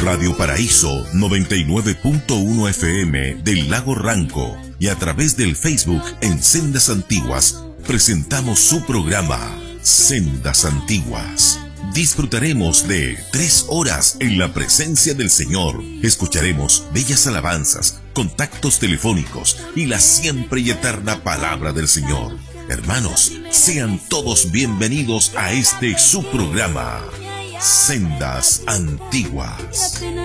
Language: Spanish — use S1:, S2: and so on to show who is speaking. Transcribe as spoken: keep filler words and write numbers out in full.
S1: Radio Paraíso noventa y nueve punto uno F M del Lago Ranco y a través del Facebook en Sendas Antiguas presentamos su programa Sendas Antiguas. Disfrutaremos de tres horas en la presencia del Señor. Escucharemos bellas alabanzas, contactos telefónicos y la siempre y eterna palabra del Señor. Hermanos, sean todos bienvenidos a este su programa, Sendas Antiguas.